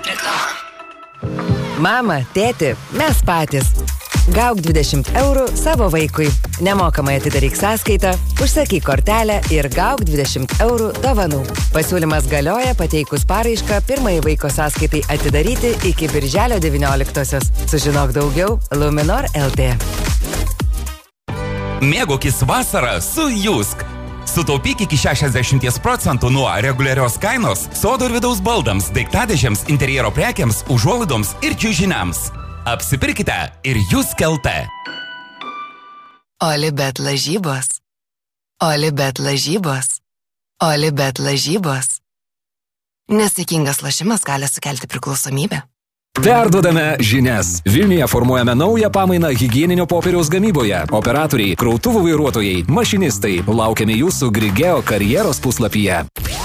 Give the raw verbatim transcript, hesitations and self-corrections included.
Reklama. Mama, tėti, mes patys. Gauk dvidešimt eurų savo vaikui. Nemokamai atidaryk sąskaitą, užsakyk kortelę ir gauk dvidešimt eurų dovanų. Pasiūlymas galioja pateikus paraišką pirmai vaiko sąskaitai atidaryti iki birželio devynioliktosios. Sužinok daugiau Luminor L T. Mėgaukis vasarą su Jusk. Sutaupyk iki šešiasdešimt procentų nuo reguliarios kainos sodo ir vidaus baldams, daiktadėžėms, interjero prekiams, užuolaidoms ir čiužiniams. Apsipirkite ir Jusk L T. Olibet lažybos. Olibet lažybos. Olibet lažybos. Nesaikingas lošimas gali sukelti priklausomybę. Perduodame žinias. Vilniuje formuojame naują pamainą higieninio popieriaus gamyboje. Operatoriai, krautuvų vairuotojai, mašinistai. Laukiame jūsų Grigeo karjeros puslapyje.